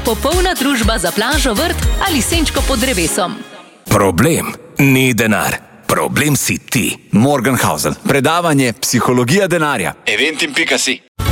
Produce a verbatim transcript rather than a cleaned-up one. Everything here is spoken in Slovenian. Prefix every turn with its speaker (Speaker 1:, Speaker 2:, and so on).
Speaker 1: popolna družba za plažo, vrt ali senčko pod drevesom.
Speaker 2: Problem ni denar. Problem si ti.
Speaker 3: Morgenhausen. Predavanje Psihologija denarja.
Speaker 4: eventim pika si.